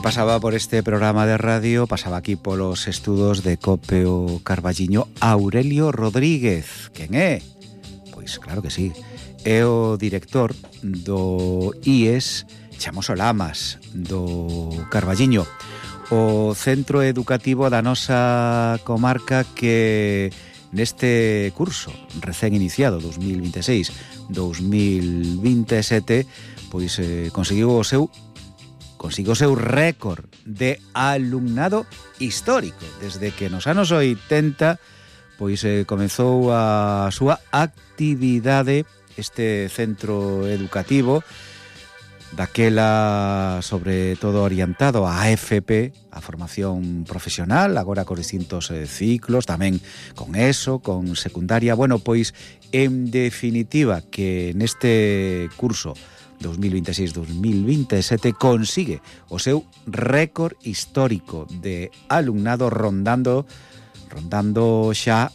pasaba por este programa de radio, pasaba aquí polos estudos de COPE o Carballiño Aurelio Rodríguez. Quen é? Pois claro que sí, é o director do IES Chamos Olamas do Carballiño, o centro educativo da nosa comarca que neste curso recén iniciado 2026-2027 pois conseguiu o seu récord de alumnado histórico. Desde que nos anos 80 pois comezou a súa actividade este centro educativo, daquela sobre todo orientado á AFP, a formación profesional, agora con distintos ciclos, tamén con ESO, con secundaria. Bueno, pois en definitiva que neste curso 2026-2027 consigue o seu récord histórico de alumnado rondando xa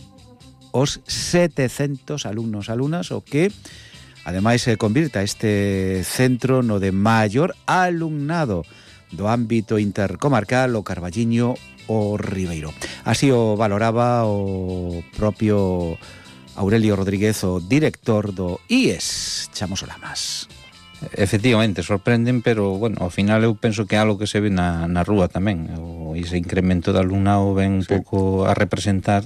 os 700 alumnos alumnas, o que ademais se convirta este centro no de maior alumnado do ámbito intercomarcal o Carballiño o Ribeiro. Así o valoraba o propio Aurelio Rodríguez, o director do IES Chamos Olamas. Efectivamente, sorprenden, pero, bueno, ao final eu penso que é algo que se ve na rúa tamén. Ese incremento de alumnado ven un pouco a representar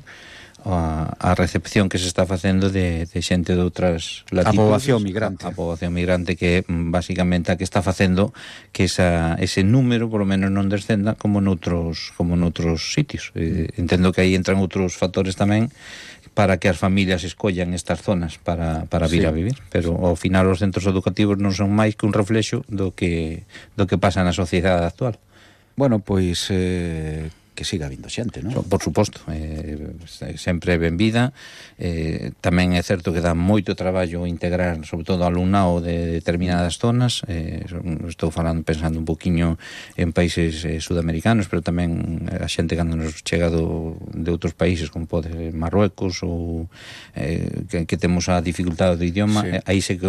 a recepción que se está facendo de xente de outras latitudes. A poboación migrante que é basicamente a que está facendo que ese número, polo menos, non descenda como noutros sitios. Entendo que aí entran outros factores tamén para que as familias escollan estas zonas para vir a vivir, pero ao final os centros educativos non son máis que un reflexo do que pasa na sociedade actual. Bueno, pois que siga vindo xente, non? Por suposto, sempre benvida. Tamén é certo que dá moito traballo integrar, sobre todo alumnado de determinadas zonas. Estou pensando un poquinho en países sudamericanos, pero tamén a xente cando nos chega de outros países, como pode ser Marruecos, ou que temos a dificultade do idioma, aí se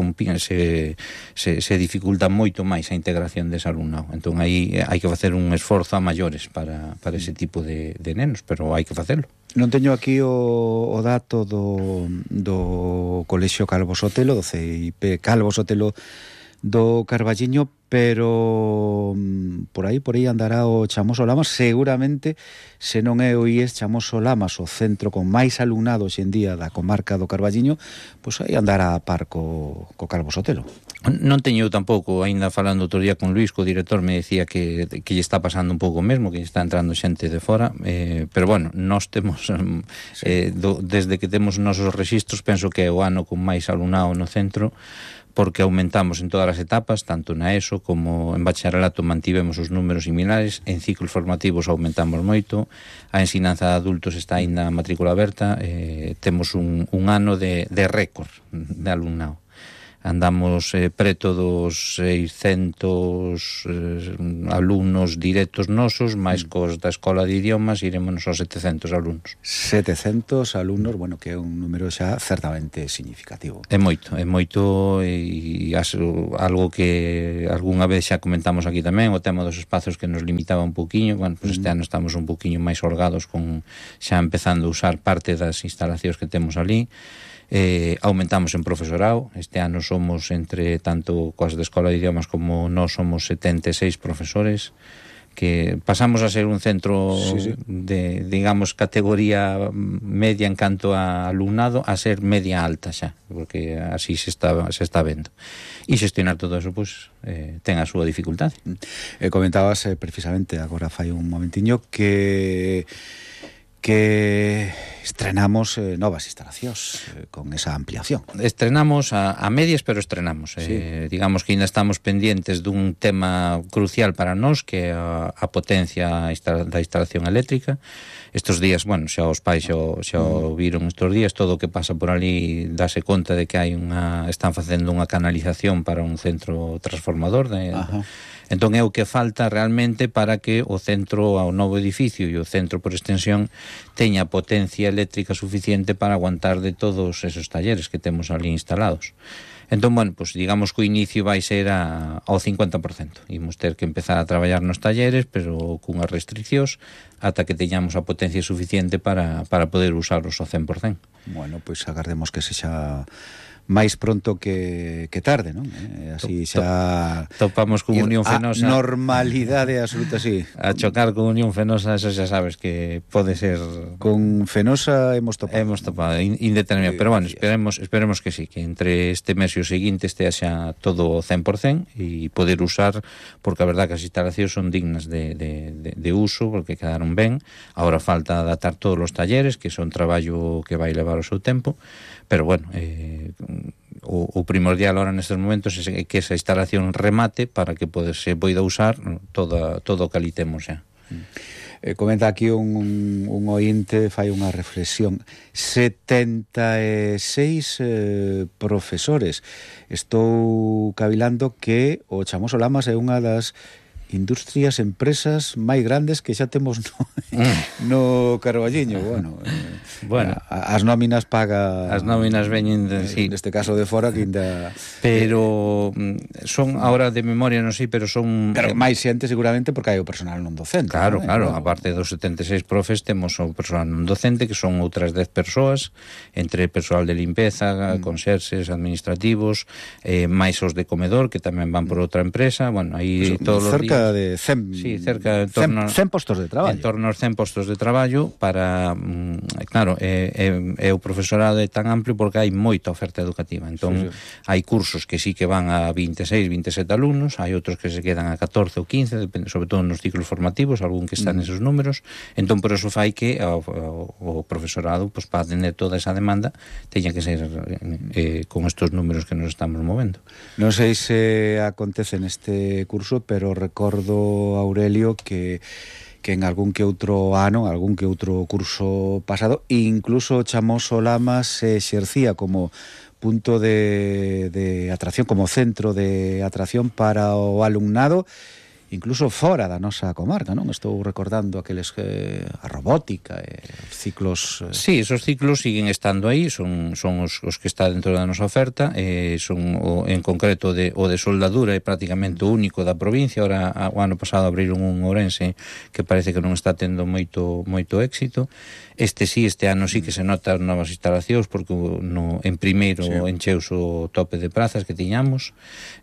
dificulta moito máis a integración dese alumnado. Entón aí hai que facer un esforzo a maiores para ese tipo de nenos, pero hai que facelo. Non teño aquí o dato do Colexio Calvo Sotelo, do CIP Calvo Sotelo do Carballiño, pero por aí andará o Chamos Olamas. Seguramente, se non é o IES Chamos Olamas o centro con máis alumnado hoxe en día da comarca do Carballiño, pois aí andará a par co Calvo Sotelo. Non teño tampouco, ainda falando outro día con Luís, o director me decía que lle está pasando un pouco o mesmo, que está entrando xente de fora, pero bueno, nós temos desde que temos nosos rexistros, penso que é o ano con máis alumnado no centro, porque aumentamos en todas as etapas, tanto na ESO como en bacharelato mantivemos os números similares, en ciclos formativos aumentamos moito, a ensinanza de adultos está aínda a matrícula aberta, temos un ano de récord de alumnado. Andamos preto dos 600 alumnos directos nosos, máis cos da Escola de Idiomas, iremos aos 700 alumnos. 700 alumnos, bueno, que é un número xa certamente significativo. É moito, e algo que algunha vez xa comentamos aquí tamén, o tema dos espazos que nos limitaba un poquinho. Bueno, pues este ano estamos un poquinho máis holgados, con xa empezando a usar parte das instalacións que temos ali. Aumentamos en profesorado. Este ano somos, entre tanto coas de Escola de Idiomas como nós, somos 76 profesores, que pasamos a ser un centro de, digamos, categoría media en canto a alumnado, a ser media alta xa, porque así se está vendo. E xestionar todo eso, pois, ten a súa dificultade. Comentabas precisamente agora fai un momentiño que estrenamos novas instalacións con esa ampliación. Estrenamos a medias, pero estrenamos. Digamos que ainda estamos pendientes dun tema crucial para nós, que é a potencia da instalación eléctrica. Estes días, bueno, xa os pais xa o viron estes días, todo o que pasa por ali dáse conta de que están facendo unha canalización para un centro transformador Entón é o que falta realmente para que o centro, ao novo edificio e o centro por extensión, teña potencia eléctrica suficiente para aguantar de todos esos talleres que temos ali instalados. Entón, bueno, pues digamos que o inicio vai ser ao 50%. Imos ter que empezar a traballar nos talleres, pero cunhas restriccións, ata que teñamos a potencia suficiente para poder usaros ao 100%. Bueno, pois agardemos que sexa máis pronto que tarde, non? Así xa topamos con Unión Fenosa. A normalidade absoluta, sí. A chocar con Unión Fenosa, eso xa sabes que pode ser... Con Fenosa hemos topado indeterminado, pero bueno, esperemos que sí, que entre este mes e o seguinte este xa todo 100% e poder usar, porque a verdad que as instalacións son dignas de uso, porque quedaron ben. Agora falta adaptar todos os talleres, que son traballo que vai levar o seu tempo, pero bueno, o primordial ahora nestes momentos é que esa instalación remate para que se poida usar todo o que ali temos xa. Comenta aquí un ointe, fai unha reflexión. 76 profesores. Estou cavilando que o Chamoso Lamas é unha das industrias, empresas máis grandes que xa temos no Carballiño. Bueno, as nóminas paga... As nóminas veñen sí. Neste caso de fora que ainda... Pero son, ahora de memoria non sei, pero son... Pero máis xente seguramente porque hai o personal non docente. Claro, aparte dos 76 profes temos o personal non docente, que son outras 10 persoas, entre persoal de limpeza, conserxes, administrativos, máis os de comedor, que tamén van por outra empresa. Bueno, aí todos os días... de 100, sí, cerca de 100 postos de traballo. En torno aos 100 postos de traballo para, claro, o profesorado é tan amplio porque hai moita oferta educativa. Entón, hai cursos que sí que van a 26, 27 alumnos, hai outros que se quedan a 14 ou 15, depende, sobre todo nos ciclos formativos, algún que está nesos números. Entón, por eso fai que o profesorado, pues, para atender toda esa demanda, teña que ser con estos números que nos estamos movendo. Non sei se acontece neste curso, pero recordo, Aurelio, que en algún que outro ano, algún que outro curso pasado, incluso Chamoso Lamas se exercía como punto de atracción, como centro de atracción para o alumnado, incluso fora da nosa comarca, non? Estou recordando aqueles a robótica, os ciclos... Sí, esos ciclos siguen estando aí, son os que está dentro da nosa oferta, son en concreto o de soldadura, é prácticamente o único da provincia. Ahora, o ano pasado abriron un Ourense que parece que non está tendo moito éxito. Este ano sí que se nota as novas instalacións, porque en primeiro encheus o tope de prazas que tiñamos.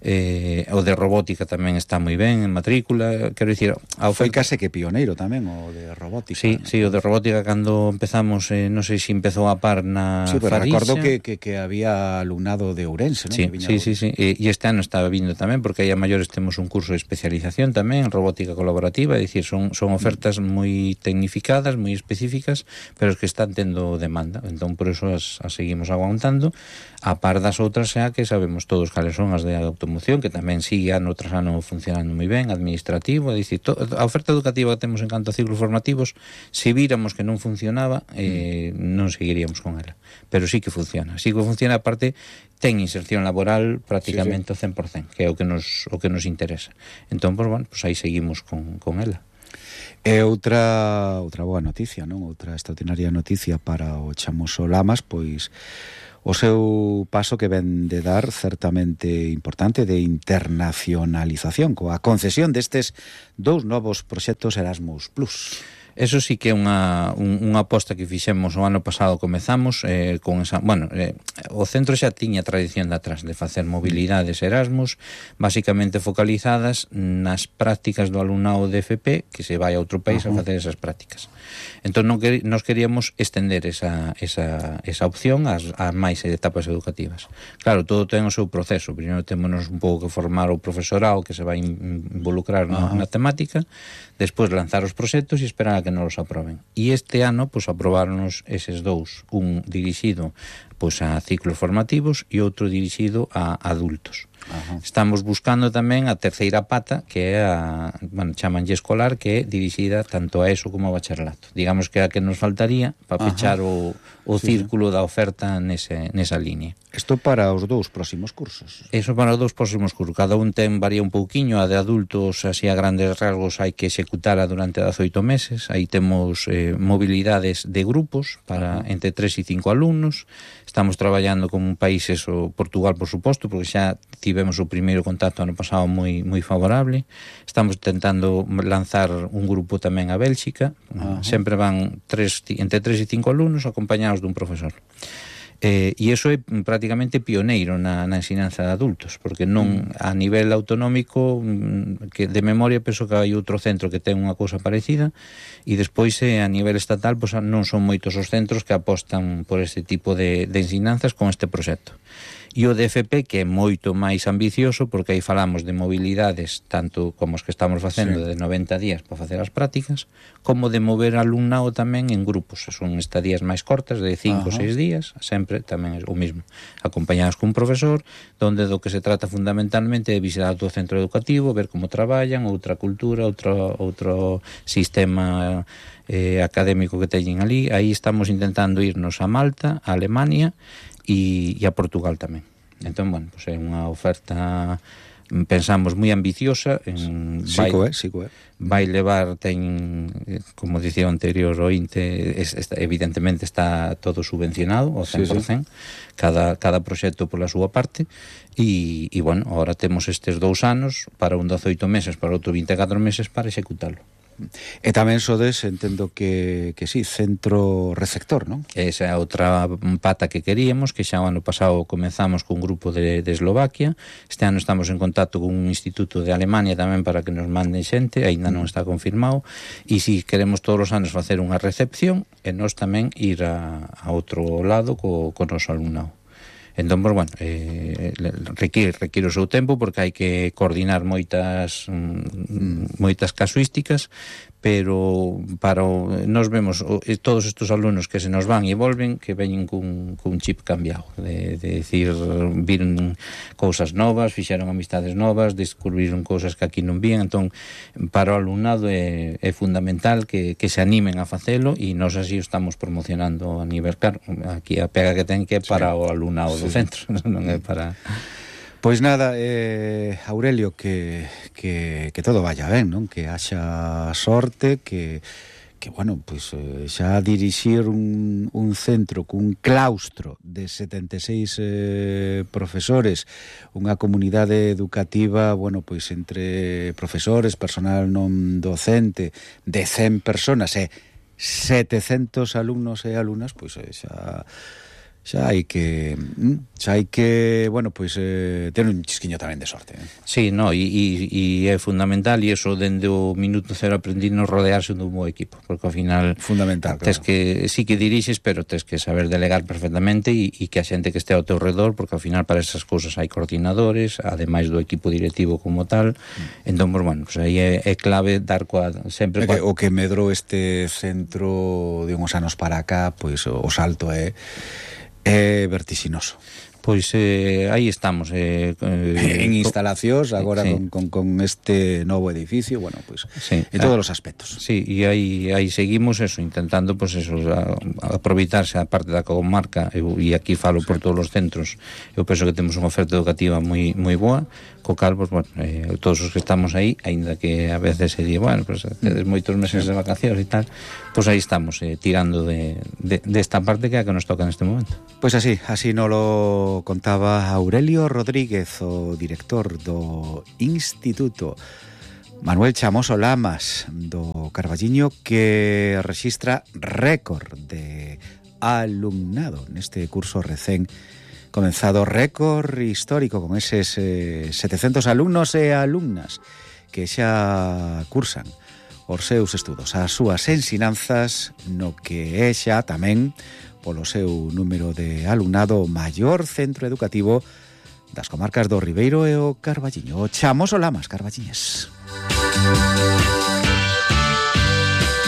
O de robótica tamén está moi ben en matrícula, quero dicir, foi case que pioneiro tamén o de robótica. Sí, o de robótica cando empezamos, non sei se empezou a par na Farixa. Recordo que había alumnado de Ourense, non? Sí, e este ano estaba vindo tamén, porque aí a maiores temos un curso de especialización tamén en robótica colaborativa, é dicir, son ofertas moi tecnificadas, moi específicas, pero es que están tendo demanda. Entón, por eso as seguimos aguantando, a par das outras xa que sabemos todos cales son as de automoción, que tamén sigue ano tras ano funcionando moi ben, administrativo, é dicir, a oferta educativa que temos en canto a ciclos formativos, se víramos que non funcionaba, non seguiríamos con ela. Pero sí que funciona, aparte ten inserción laboral prácticamente ao 100%, que é o que nos interesa. Entón, pues, bueno, pues aí seguimos con ela. E outra boa noticia, non? Outra extraordinaria noticia para o Chamoso Lamas, pois o seu paso que ven de dar certamente importante de internacionalización, coa concesión destes 2 novos proxectos Erasmus Plus. Eso sí que é unha aposta que fixemos o ano pasado, comezamos con esa, o centro xa tiña tradición de atrás de facer mobilidades Erasmus, basicamente focalizadas nas prácticas do alumnado de FP que se vai a outro país a facer esas prácticas. Entón nos queríamos estender esa opción ás máis etapas educativas. Claro, todo ten o seu proceso. Primeiro témonos un pouco que formar o profesorado que se vai involucrar na temática, despois lanzar os proxectos e esperar a que non os aproben. E este ano, pois, aprobaronos eses 2, un dirixido pois a ciclos formativos e outro dirixido a adultos. Estamos buscando tamén a terceira pata, que é a, bueno, chamanlle escolar, que é dirixida tanto a ESO como a bacharelato. Digamos que é a que nos faltaría para pechar o círculo da oferta nesa línea. Isto para os dous próximos cursos. Eso para os dous próximos cursos. Cada un varía un pouquiño. A de adultos, así a grandes rasgos, hai que executala durante 18 meses. Aí temos mobilidades de grupos para entre 3 e 5 alumnos. Estamos traballando con países, o Portugal, por suposto, porque xa tivemos o primeiro contacto ano pasado moi favorable. Estamos tentando lanzar un grupo tamén a Bélxica. Sempre van entre 3 e 5 alumnos acompañados dun profesor. E iso é prácticamente pioneiro na ensinanza de adultos, porque non a nivel autonómico, que de memoria penso que hai outro centro que ten unha cousa parecida, e despois a nivel estatal pois, non son moitos os centros que apostan por este tipo de ensinanzas con este proxecto. E o DFP, que é moito máis ambicioso, porque aí falamos de mobilidades tanto como os que estamos facendo de 90 días para facer as prácticas, como de mover alumnado tamén en grupos. Son estadías máis cortas, de 5 ou 6 días, sempre tamén é o mismo, acompañados cun profesor, donde do que se trata fundamentalmente é visitar o centro educativo, ver como traballan, outra cultura, outro sistema académico que teñen ali. Aí estamos intentando irnos a Malta, a Alemania e a Portugal tamén. Entón, bueno, pues é unha oferta, pensamos, moi ambiciosa. Vai levar, como dicía o anterior o INTE, evidentemente está todo subvencionado ao 100%, cada proxecto pola súa parte, e bueno, agora temos estes 2 anos para un 18 meses, para outro 24 meses para executalo. E tamén sodes, entendo que sí, centro receptor, non? Esa é outra pata que queríamos, que xa o ano pasado comenzamos cun grupo de Eslovaquia. Este ano estamos en contacto con un instituto de Alemania tamén para que nos manden xente, aínda non está confirmado, e si queremos todos os anos facer unha recepción e nós tamén ir a outro lado co noso alumnado. Entón, pues, bueno, require o seu tempo, porque hai que coordinar moitas casuísticas, pero nos vemos todos estes alumnos que se nos van e volven, que veñen cun chip cambiado, de decir, viron cousas novas, fixeron amistades novas, descubriron cousas que aquí non vían. Entón, para o alumnado é fundamental que se animen a facelo, e nós así o estamos promocionando a nivel, claro, aquí a pega que ten que é para o alumnado do centro, non é para... Pois nada, Aurelio, que todo vaya ben, non? Que haxa sorte, que bueno, pois xa dirixir un centro cun claustro de 76 profesores, unha comunidade educativa, bueno, pois entre profesores, personal non docente, de 100 personas e 700 alumnos e alumnas, pois xa hai que, bueno, pois ter un chisquiño tamén de sorte. Sí, no, e é fundamental, e eso dende o minuto cero aprendinos rodearse dun bo equipo, porque ao final fundamental, tes que, sí que dirixes, pero tes que saber delegar perfectamente, e que a xente que este ao teu redor, porque ao final para esas cousas hai coordinadores, ademais do equipo directivo como tal. Entón, pues, bueno, pues aí é clave dar sempre o que medrou este centro de uns anos para acá, pois o salto é vertixinoso. Pois aí estamos en instalacións agora, sí, con este novo edificio, bueno, pois sí, en todos os aspectos. Sí, e aí seguimos eso, intentando pois eso, aproveitarse a parte da comarca, e aquí falo por todos os centros. Eu penso que temos unha oferta educativa moi boa, co cal, pues, bueno, todos os que estamos aí, aínda que a veces se di, bueno, pues tedes moitos meses de vacacións e tal, pues aí estamos tirando desta parte que é a que nos toca neste momento. Pois así nolo contaba Aurelio Rodríguez, o director do Instituto Manuel Chamoso Lamas do Carballiño, que rexistra récord de alumnado neste curso recén comenzado, récord histórico, con eses 700 alumnos e alumnas que xa cursan os seus estudos, as súas ensinanzas, no que é xa tamén, polo seu número de alumnado, o maior centro educativo das comarcas do Ribeiro e o Carballiño, o Chamoso Lamas Carballiñes.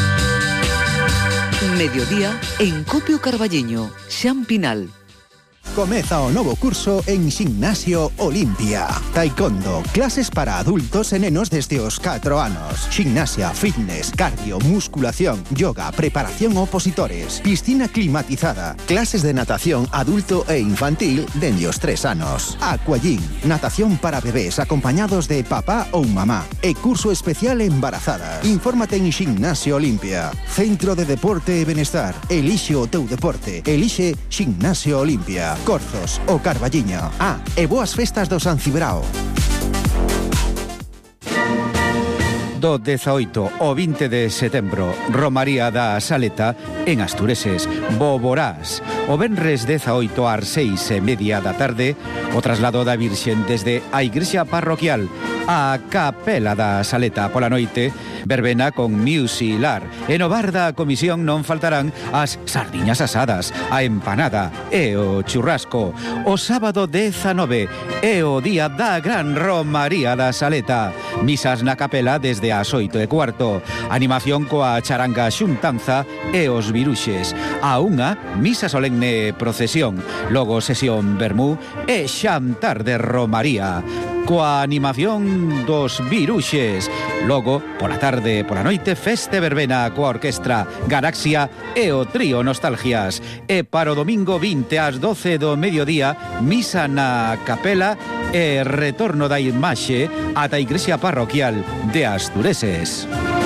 Mediodía en Copio Carballiño, Xan Pinal. Comeza o novo curso en Ximnasio Olimpia. Taekwondo, clases para adultos e nenos desde os 4 anos. Ximnasia, fitness, cardio, musculación, yoga, preparación opositores, piscina climatizada, clases de natación adulto e infantil dende os 3 anos. Aquagym, natación para bebés acompañados de papá ou mamá e curso especial embarazadas. Infórmate en Ximnasio Olimpia. Centro de Deporte e Benestar. Elixe o teu deporte. Elixe Ximnasio Olimpia. Corzos, o Carballiño. E boas festas do San Cibrao. Do 18 ao 20 de setembro, Romaría da Saleta en Astureses, Boborás. O venres 18 ás 6:30 da tarde, o traslado da Virxen desde a Igrexa Parroquial a Capela da Saleta pola noite, verbena con musilar. E no bar da comisión non faltarán as sardiñas asadas, a empanada e o churrasco. O sábado 19 é o día da Gran Romaría da Saleta. Misas na capela desde as 8:15. Animación coa charanga xuntanza e os viruxes. A unha, misa solemne procesión. Logo sesión vermú e xantar de Romaría coa animación dos viruxes. Logo, pola tarde, pola noite, feste verbena coa orquestra Galaxia e o trío Nostalgias. E para o domingo 20 ás 12 do mediodía, misa na capela e retorno da imaxe ata a Igrexa Parroquial de Astureses.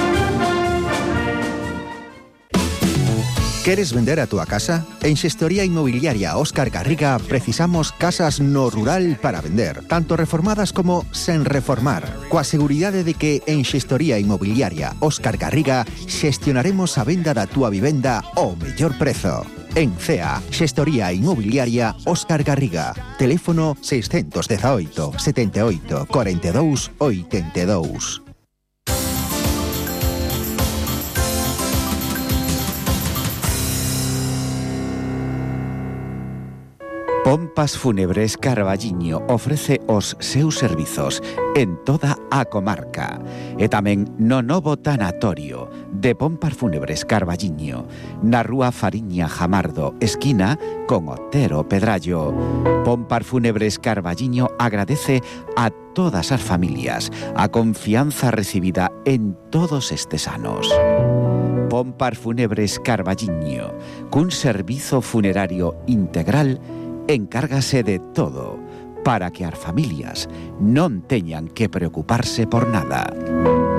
¿Queres vender a túa casa? En Xestoría Inmobiliaria Óscar Garriga precisamos casas no rural para vender, tanto reformadas como sen reformar, coa seguridade de que en Xestoría Inmobiliaria Óscar Garriga xestionaremos a venda da túa vivenda ao mellor prezo. En CEA, Xestoría Inmobiliaria Óscar Garriga. Teléfono 618 78 42 82. Pompas Fúnebres Carballiño ofrece os seus servizos en toda a comarca e tamén no novo tanatorio de Pompas Fúnebres Carballiño na rúa Fariña Jamardo, esquina con Otero Pedrallo. Pompas Fúnebres Carballiño agradece a todas as familias a confianza recibida en todos estes anos. Pompas Fúnebres Carballiño, cun servizo funerario integral, encárgase de todo para que as familias non teñan que preocuparse por nada.